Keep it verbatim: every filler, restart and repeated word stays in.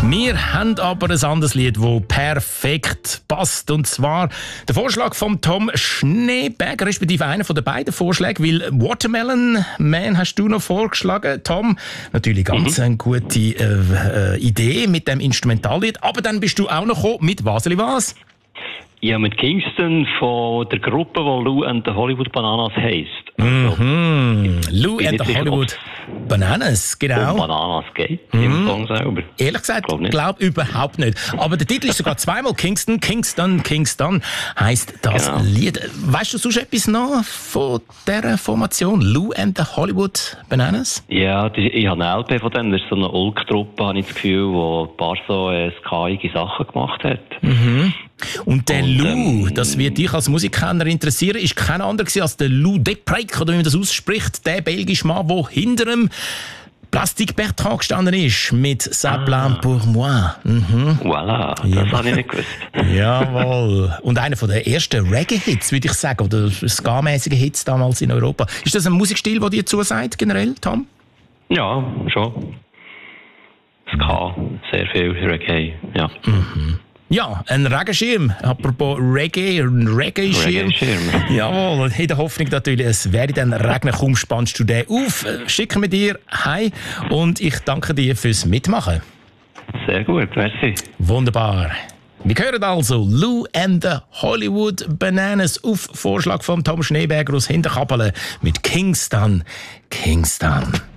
Wir haben aber ein anderes Lied, das perfekt passt. Und zwar der Vorschlag von Tom Schneeberger, respektive einer von den beiden Vorschlägen, weil Watermelon Man hast du noch vorgeschlagen, Tom. Natürlich ganz mhm. eine gute äh, äh, Idee mit dem Instrumentallied. Aber dann bist du auch noch gekommen mit «Waseli was?» Ja, mit Kingston von der Gruppe, die Lou and the Hollywood Bananas heisst. Also, mhm. Lou and the Hollywood Bananas, genau. Um Bananas geht, mhm. im Song selber. Ehrlich gesagt, ich glaube überhaupt nicht. Aber der Titel ist sogar zweimal Kingston, Kingston, Kingston heisst das genau. Lied. Weißt du sonst etwas noch von dieser Formation? Lou and the Hollywood Bananas? Ja, die, ich habe eine L P von denen. Das ist so eine Ulk-Truppe, habe ich das Gefühl, die ein paar so äh, skaige Sachen gemacht hat. Mhm. Und der Und, Lou, ähm, das wird dich als Musikkenner interessieren, ist kein anderer als der Lou Depreyck, oder wie man das ausspricht, der belgische Mann, der hinter dem Plastic Bertrand gestanden ist, mit «Ça plane pour moi». Mhm. Voilà, das ja. habe ich nicht gewusst. Jawohl. Und einer der ersten Reggae-Hits, würde ich sagen, oder ska-mäßigen Hits damals in Europa. Ist das ein Musikstil, der dir zusagt, generell, Tom? Ja, schon. Ska, sehr viel Reggae, ja. Mhm. Ja, ein Regenschirm. Apropos Reggae, ein Reggae-Schirm. Reggae-Schirm. Jawohl, in der Hoffnung natürlich, es werde dann regnen, kaum spannst du den auf. Schicken wir dir heim und ich danke dir fürs Mitmachen. Sehr gut, merci. Wunderbar. Wir hören also Lou and the Hollywood Bananas auf Vorschlag von Tom Schneeberger aus Hinterkappelen mit Kingston, Kingston.